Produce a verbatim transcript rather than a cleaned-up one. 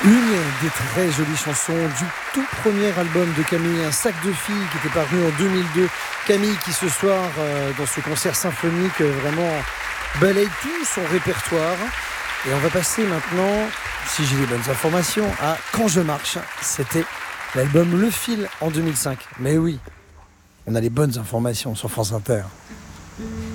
Une des très jolies chansons du tout premier album de Camille, Un sac de filles, qui était paru en deux mille deux. Camille qui ce soir, euh, dans ce concert symphonique, euh, vraiment balaye tout son répertoire. Et on va passer maintenant, si j'ai les bonnes informations, à Quand je marche. C'était l'album Le Fil en deux mille cinq. Mais oui, on a les bonnes informations sur France Inter.